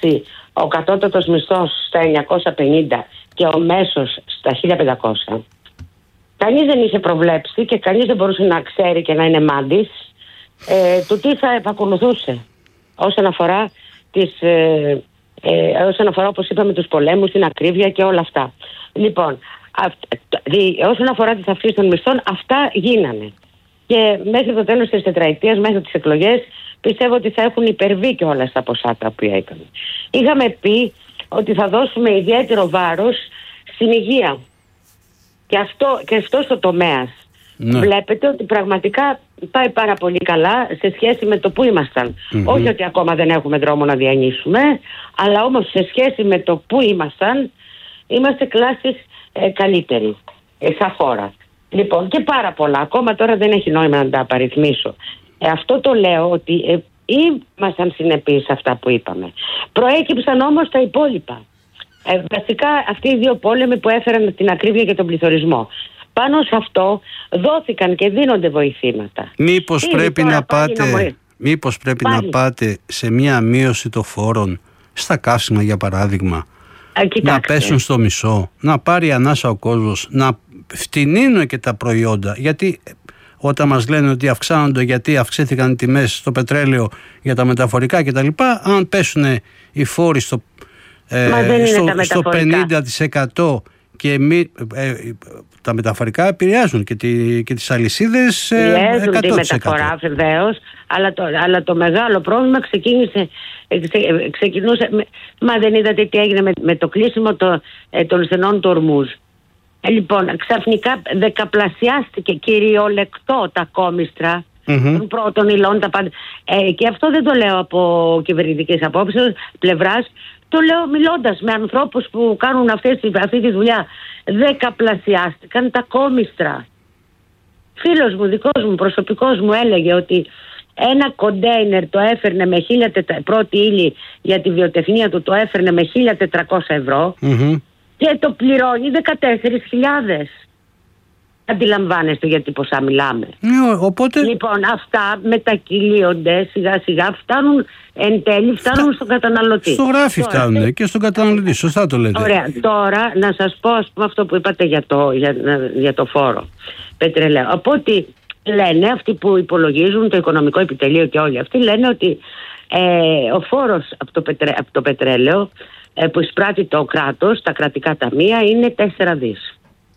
φτάσει ο κατώτατος μισθός στα 950 και ο μέσος στα 1500, κανείς δεν είχε προβλέψει και κανείς δεν μπορούσε να ξέρει και να είναι μάντης του τι θα επακολουθούσε όσον αφορά όπως είπαμε τους πολέμους, την ακρίβεια και όλα αυτά. Λοιπόν, όσον αφορά τις αυξήσεις των μισθών, αυτά γίνανε. Και μέχρι το τέλος της τετραετίας, μέχρι τις εκλογές, πιστεύω ότι θα έχουν υπερβεί και όλα τα ποσά τα οποία ήταν. Είχαμε πει ότι θα δώσουμε ιδιαίτερο βάρος στην υγεία. Και αυτό στο τομέα. Ναι. Βλέπετε ότι πραγματικά πάει πάρα πολύ καλά σε σχέση με το που ήμασταν. Όχι ότι ακόμα δεν έχουμε δρόμο να διανύσουμε, αλλά όμως σε σχέση με το που ήμασταν, είμαστε κλάσεις καλύτεροι σαν χώρα. Λοιπόν, και πάρα πολλά. Ακόμα τώρα δεν έχει νόημα να τα απαριθμίσω. Αυτό το λέω ότι ήμασταν συνεπείς σε αυτά που είπαμε. Προέκυψαν όμως τα υπόλοιπα. Βασικά αυτοί οι δύο πόλεμοι που έφεραν την ακρίβεια και τον πληθωρισμό. Πάνω σε αυτό δόθηκαν και δίνονται βοηθήματα. Μήπως πρέπει να πάτε σε μια μείωση των φόρων στα καύσιμα, για παράδειγμα, να πέσουν στο μισό, να πάρει ανάσα ο κόσμος, να φτηνίνουν και τα προϊόντα, γιατί όταν μας λένε ότι αυξάνονται γιατί αυξήθηκαν οι τιμές στο πετρέλαιο για τα μεταφορικά κτλ., αν πέσουν οι φόροι στο 50% και τα μεταφορικά επηρεάζουν και τις αλυσίδες 100%. Τη μεταφορά βεβαίως, αλλά το μεγάλο πρόβλημα ξεκινούσε. Μα δεν είδατε τι έγινε με το κλείσιμο των στενών του Ορμούζ. Λοιπόν, ξαφνικά δεκαπλασιάστηκε κυριολεκτό τα κόμιστρα των πρώτων υλών, τα πάντα. Και αυτό δεν το λέω από κυβερνητικής απόψεως, πλευράς. Το λέω μιλώντας με ανθρώπους που κάνουν αυτή τη δουλειά. Δεκαπλασιάστηκαν τα κόμιστρα. Φίλος μου, δικός μου, προσωπικός μου έλεγε ότι ένα κοντέινερ το έφερνε με πρώτη ύλη για τη βιοτεχνία του, το έφερνε με 1.400 ευρώ και το πληρώνει 14.000. Αντιλαμβάνεστε γιατί ποσά μιλάμε. Οπότε... Λοιπόν, αυτά μετακυλίονται σιγά σιγά, εν τέλει φτάνουν στον καταναλωτή. Στο γράφει φτάνουν και στον καταναλωτή, σωστά το λέτε. Ωραία, τώρα να σας πω αυτό που είπατε για το φόρο πετρελαίου. Από ό,τι λένε αυτοί που υπολογίζουν το οικονομικό επιτελείο και όλοι αυτοί, λένε ότι ο φόρος από το πετρέλαιο που εισπράττει το κράτος, τα κρατικά ταμεία, είναι 4 δις.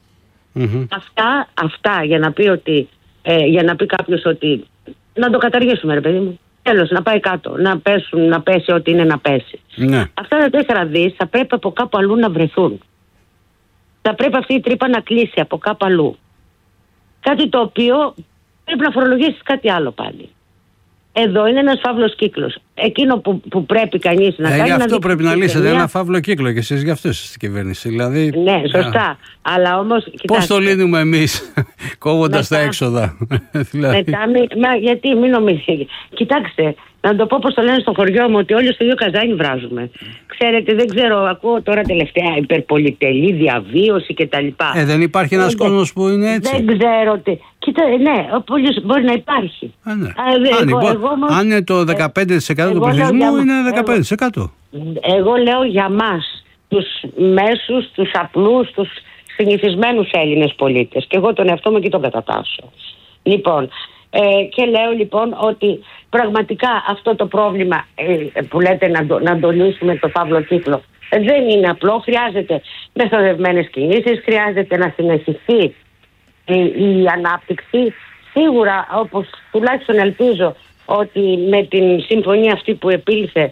Αυτά για να πει κάποιος ότι να το καταργήσουμε, ρε παιδί μου, τέλος, να πάει κάτω, να πέσει ό,τι είναι να πέσει. Αυτά τα 4 δις θα πρέπει από κάπου αλλού να βρεθούν. Θα πρέπει αυτή η τρύπα να κλείσει από κάπου αλλού. Κάτι το οποίο πρέπει να φορολογήσεις κάτι άλλο πάλι. Εδώ είναι ένας φαύλος κύκλος. Εκείνο που πρέπει κανείς να κάνει. Γι' αυτό πρέπει να λύσετε ένα φαύλο κύκλο και εσείς γι' αυτό είστε στην κυβέρνηση. Δηλαδή, ναι, σωστά. Αλλά όμως. Πώς το λύνουμε εμείς, κόβοντας τα έξοδα. Γιατί μην νομίζετε. Κοιτάξτε, να το πω πώς το λένε στο χωριό μου, ότι όλοι στο ίδιο καζάνι βράζουμε. Ξέρετε, δεν ξέρω, ακούω τώρα τελευταία υπερπολιτελή διαβίωση κτλ. Δεν υπάρχει ένας κόσμος που είναι έτσι. Δεν ξέρω τι. Κοίτα, ναι, μπορεί να υπάρχει. Αν είναι το 15% του πληθυσμού, είναι 15%. Εγώ λέω για μας, τους μέσους, τους απλούς, τους συνηθισμένους Έλληνες πολίτες. Και εγώ τον εαυτό μου και τον κατατάσσω. Λοιπόν, και λέω λοιπόν ότι πραγματικά αυτό το πρόβλημα που λέτε να το λύσουμε, το φαύλο κύκλο, δεν είναι απλό. Χρειάζεται μεθοδευμένες κινήσεις, χρειάζεται να συνεχιστεί η ανάπτυξη. Σίγουρα, όπως τουλάχιστον ελπίζω, ότι με την συμφωνία αυτή που επήλθε,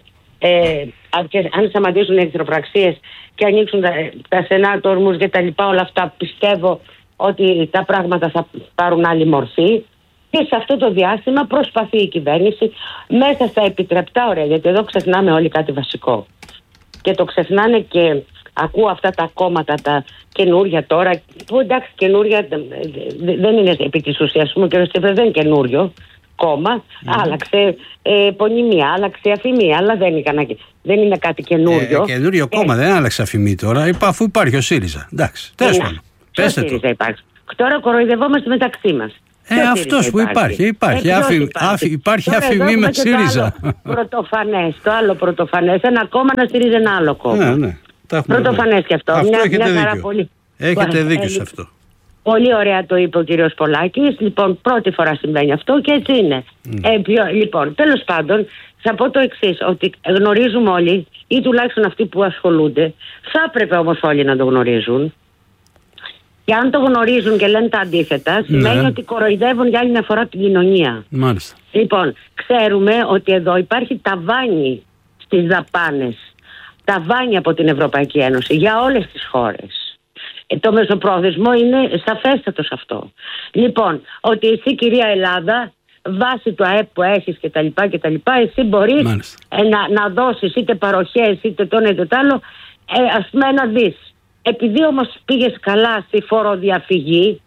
αν σταματήσουν οι εχθροπραξίες και ανοίξουν τα στενά του Ορμούζ και τα λοιπά, όλα αυτά, πιστεύω ότι τα πράγματα θα πάρουν άλλη μορφή. Και σε αυτό το διάστημα προσπαθεί η κυβέρνηση μέσα στα επιτρεπτά, ωραία, γιατί εδώ ξεχνάμε όλοι κάτι βασικό. Και το ξεχνάνε και ακούω αυτά τα κόμματα, τα καινούρια τώρα, που εντάξει καινούρια δεν είναι επί της ουσίας μου, και δεν είναι καινούριο κόμμα, άλλαξε επωνυμία, άλλαξε αφημία, αλλά δεν είναι κάτι καινούριο. Καινούριο κόμμα, δεν άλλαξε αφημία τώρα, αφού υπάρχει ο ΣΥΡΙΖΑ. Εντάξει, τέλος πάντων. Πέστε το. Υπάρχει. Τώρα κοροϊδευόμαστε μεταξύ μας. Αυτός που υπάρχει αφημί με ΣΥΡΙΖΑ. Το άλλο πρωτοφανές, ένα κόμμα να στηρίζει ένα άλλο κόμμα. Ναι. Πρωτοφανές και αυτό. Αυτό έχετε δίκιο. Έχετε δίκιο σε αυτό. Πολύ ωραία το είπε ο κύριος Πολάκης. Λοιπόν, πρώτη φορά συμβαίνει αυτό και έτσι είναι. Λοιπόν, τέλος πάντων, θα πω το εξής, ότι γνωρίζουμε όλοι, ή τουλάχιστον αυτοί που ασχολούνται, θα έπρεπε όμως όλοι να το γνωρίζουν. Και αν το γνωρίζουν και λένε τα αντίθετα, σημαίνει ότι κοροϊδεύουν για άλλη μια φορά την κοινωνία. Μάλιστα. Λοιπόν, ξέρουμε ότι εδώ υπάρχει ταβάνι στις δαπάνες. Ταβάνι από την Ευρωπαϊκή Ένωση για όλες τις χώρες. Το μεσοπρόθεσμο είναι σαφέστατο σε αυτό. Λοιπόν, ότι εσύ, κυρία Ελλάδα, βάσει του ΑΕΠ που έχεις κτλ. Εσύ μπορείς να δώσεις είτε παροχές είτε το ένα είτε το άλλο, ας πούμε 1 δις. Επειδή όμως πήγες καλά στη φοροδιαφυγή,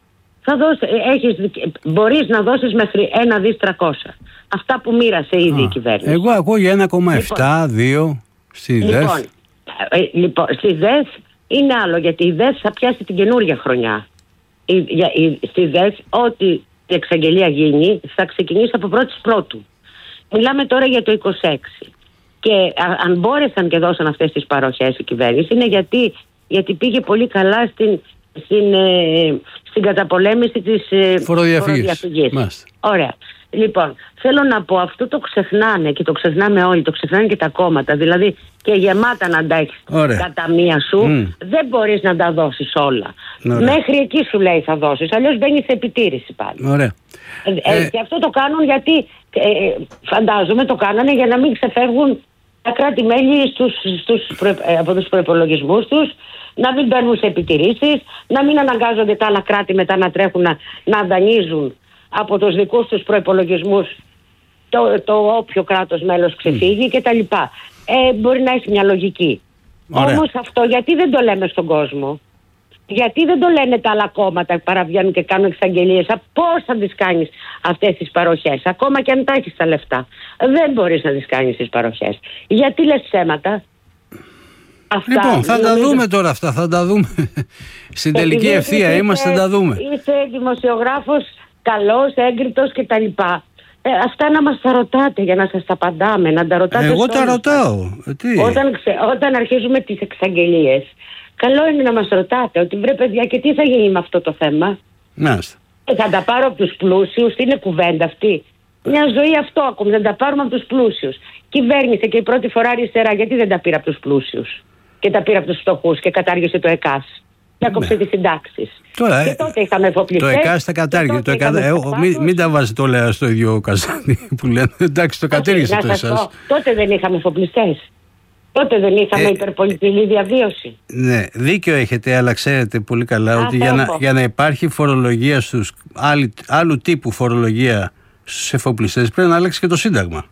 μπορείς να δώσεις μέχρι 1 δις 300. Αυτά που μοίρασε ήδη η κυβέρνηση. Εγώ ακούω για 1,7, 2 στη ΔΕΘ. Λοιπόν, στη ΔΕΘ είναι άλλο, γιατί η ΔΕΘ θα πιάσει την καινούργια χρονιά. Στη ΔΕΘ, ό,τι η εξαγγελία γίνει, θα ξεκινήσει από 1η Πρώτου. Μιλάμε τώρα για το 26. Και αν μπόρεσαν και δώσαν αυτές τις παροχές η κυβέρνηση, είναι γιατί πήγε πολύ καλά στην καταπολέμηση της φοροδιαφυγής. Ωραία. Λοιπόν, θέλω να πω, αυτό το ξεχνάνε και το ξεχνάμε όλοι, το ξεχνάνε και τα κόμματα. Δηλαδή, και γεμάτα να τα έχεις κατά μία σου, δεν μπορείς να τα δώσεις όλα. Μέχρι εκεί σου λέει θα δώσεις, αλλιώς μπαίνεις σε επιτήρηση πάλι. Και αυτό το κάνουν γιατί, φαντάζομαι, το κάνανε για να μην ξεφεύγουν τα κράτη-μέλη από τους προϋπολογισμούς τους, να μην μπαίνουν σε επιτηρήσεις, να μην αναγκάζονται τα άλλα κράτη μετά να τρέχουν να δανείζουν από τους δικούς τους προϋπολογισμούς το όποιο κράτος μέλος ξεφύγει κτλ. Μπορεί να έχει μια λογική. Όμως αυτό γιατί δεν το λέμε στον κόσμο? Γιατί δεν το λένε τα άλλα κόμματα που παραβιάνουν και κάνουν εξαγγελίες? Πώς θα τις κάνεις αυτές τις παροχές? Ακόμα και αν τα έχεις τα λεφτά, δεν μπορείς να τις κάνεις τις παροχές. Γιατί λες ψέματα? Λοιπόν, θα τα δούμε τώρα αυτά, θα τα δούμε. Στην τελική ευθεία είμαστε, θα τα δούμε. Είσαι δημοσιογράφος καλός, έγκριτος κτλ. Αυτά να μας τα ρωτάτε για να σας τα απαντάμε, να τα ρωτάτε. Εγώ τα ρωτάω. Όταν αρχίζουμε τις εξαγγελίες, καλό είναι να μας ρωτάτε ότι βρε παιδιά, και τι θα γίνει με αυτό το θέμα? Θα τα πάρω από τους πλούσιους? Τι είναι κουβέντα αυτή? Μια ζωή αυτό ακόμη, δεν τα πάρουμε από τους πλούσιους. Κυβέρνησε και η πρώτη φορά αριστερά, γιατί δεν τα πήρα από τους πλούσιους και τα πήρα από τους φτωχούς και κατάργησε το ΕΚΑΣ? Έκοψε τις συντάξεις. Και τότε είχαμε εφοπλιστές. Το ΕΚΑΣ τα κατάργησε. Μην τα βάζετε όλα στο ίδιο καζάνι που λένε. Εντάξει, το κατήργησε το εσάς. Τότε δεν είχαμε εφοπλιστές. Τότε δεν είχαμε υπερπολιτική διαβίωση. Ναι, δίκιο έχετε, αλλά ξέρετε πολύ καλά ότι για να υπάρχει φορολογία άλλου τύπου φορολογία στους εφοπλιστές πρέπει να αλλάξει και το Σύνταγμα.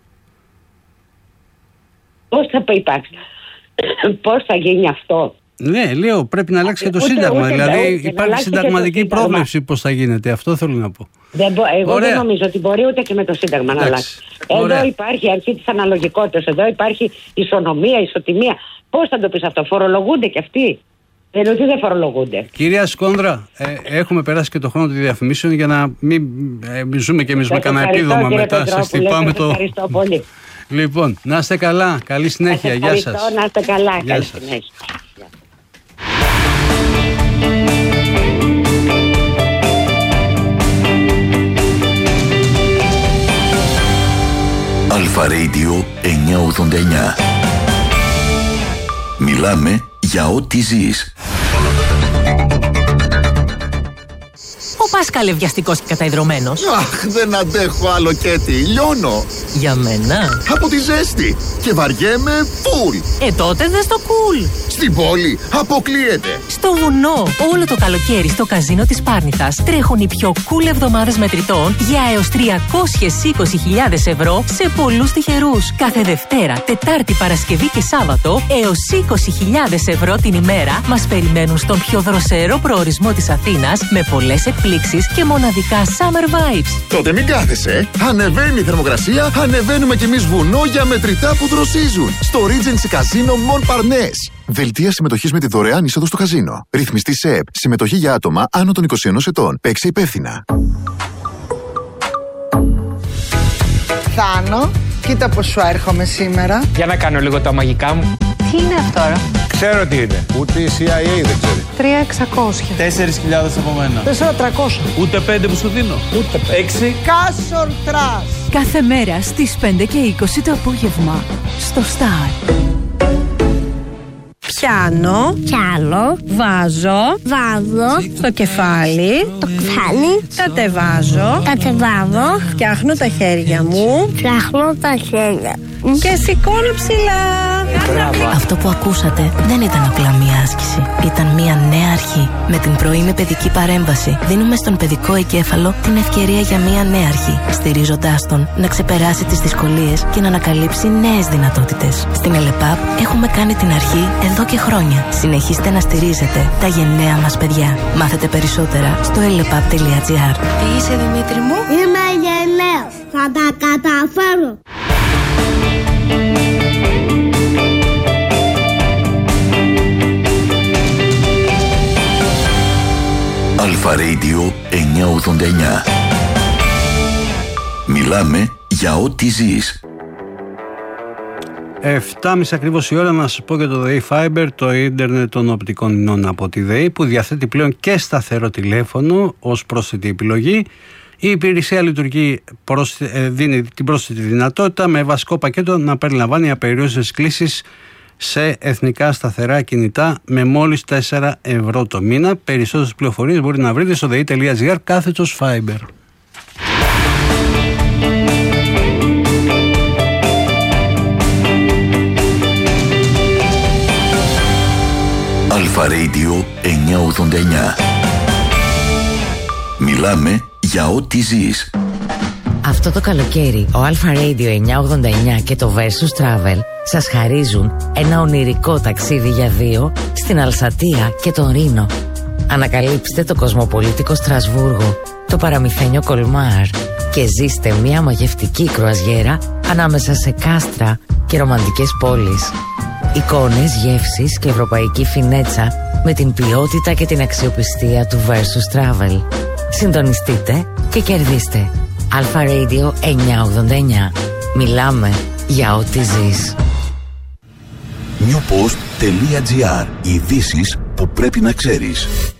Πώς θα υπάρξει? Πώς θα γίνει αυτό? Ναι, λέω πρέπει να αλλάξει και το Σύνταγμα. Δηλαδή υπάρχει συνταγματική πρόβλεψη πώς θα γίνεται. Αυτό θέλω να πω. Εγώ δεν νομίζω ότι μπορεί ούτε και με το Σύνταγμα να αλλάξει. Εδώ υπάρχει η αρχή της αναλογικότητας. Εδώ υπάρχει ισονομία, ισοτιμία. Πώς θα το πεις αυτό? Φορολογούνται κι αυτοί? Δεν ότι δεν φορολογούνται. Κυρία Σκόνδρα, έχουμε περάσει και το χρόνο των διαφημίσεων για να μην ζούμε κι εμείς με κανένα επίδομα μετά. Σας χτυπάμε το. Ευχαριστώ πολύ. Λοιπόν, να είστε καλά. Καλή συνέχεια. Γεια σας. Να είστε καλά. Καλή συνέχεια. Αλφα Radio 989. Μιλάμε για ό,τι ζεις. Ο Πάσχαλε βιαστικός και καταϊδρωμένος. Αχ, δεν αντέχω άλλο Κέτι, λιώνω. Για μένα. Από τη ζέστη. Και βαριέμαι φουλ. Τότε δες το cool. Στην πόλη αποκλείεται. Στο βουνό, όλο το καλοκαίρι στο καζίνο της Πάρνηθας τρέχουν οι πιο cool εβδομάδες μετρητών για έως 320.000 ευρώ σε πολλούς τυχερούς. Κάθε Δευτέρα, Τετάρτη, Παρασκευή και Σάββατο έως 20.000 ευρώ την ημέρα μας περιμένουν στον πιο δροσερό προορισμό της Αθήνας με πολλές εκπλήξεις και μοναδικά summer vibes. Τότε μην κάθεσαι. Ανεβαίνει η θερμοκρασία, ανεβαίνουμε κι εμείς βουνό για μετρητά που δροσίζουν. Στο Regency Casino Mon Parnasse. Δελτία συμμετοχής με τη δωρεάν είσοδο στο καζίνο. Ρυθμιστή ΣΕΕΠ. Συμμετοχή για άτομα άνω των 21 ετών. Παίξε υπεύθυνα. Θάνο. Κοίτα πως σου έρχομαι σήμερα. Για να κάνω λίγο τα μαγικά μου. Τι είναι αυτό τώρα? Ξέρω τι είναι. Ούτε η CIA δεν ξέρει. 3.600. 4.000 από μένα. 4.300. Ούτε 5 που σου δίνω. Ούτε 6. Κάσορ τρας. Κάθε μέρα στις 5:20 το απόγευμα στο Star. Πιάνω. Βάζω. Στο κεφάλι. Κατεβάζω. Φτιάχνω τα χέρια μου. Και σηκώνω ψηλά. Αυτό που ακούσατε δεν ήταν απλά μία άσκηση. Ήταν μία νέα αρχή. Με την πρωινή παιδική παρέμβαση δίνουμε στον παιδικό εγκέφαλο την ευκαιρία για μία νέα αρχή, στηρίζοντάς τον να ξεπεράσει τις δυσκολίες και να ανακαλύψει νέες δυνατότητες. Στην ΕΛΕΠΑΠ έχουμε κάνει την αρχή εδώ και χρόνια. Συνεχίστε να στηρίζετε τα γενναία μας παιδιά. Μάθετε περισσότερα στο elepap.gr. Τι είσαι, Δημήτρη μου? Είμαι γενναίος. Θα τα καταφέρω. Αλφα Radio 989. Μιλάμε για ό,τι ζεις. 7.30 ακριβώς η ώρα να σας πω για το ΔΕΗ Fiber, το ίντερνετ των οπτικών ινών από τη ΔΕΗ, που διαθέτει πλέον και σταθερό τηλέφωνο ως πρόσθετη επιλογή. Η υπηρεσία λειτουργεί, δίνει την πρόσθετη δυνατότητα με βασικό πακέτο να περιλαμβάνει απεριόριστες κλήσεις σε εθνικά σταθερά κινητά με μόλις 4 ευρώ το μήνα. Περισσότερες πληροφορίες μπορεί να βρείτε στο dei.gr/fiber. Αλφα Radio 989. Μιλάμε για ό,τι ζεις. Αυτό το καλοκαίρι ο Alpha Radio 989 και το Versus Travel σας χαρίζουν ένα ονειρικό ταξίδι για δύο στην Αλσατία και τον Ρήνο. Ανακαλύψτε το κοσμοπολίτικο Στρασβούργο, το παραμυθένιο Κολμάρ και ζήστε μια μαγευτική κρουαζιέρα ανάμεσα σε κάστρα και ρομαντικές πόλεις. Εικόνες, γεύσεις και ευρωπαϊκή φινέτσα με την ποιότητα και την αξιοπιστία του Versus Travel. Συντονιστείτε και κερδίστε. Alpha Radio 989. Μιλάμε για ό,τι ζεις. Newpost.gr. Ειδήσεις που πρέπει να ξέρεις.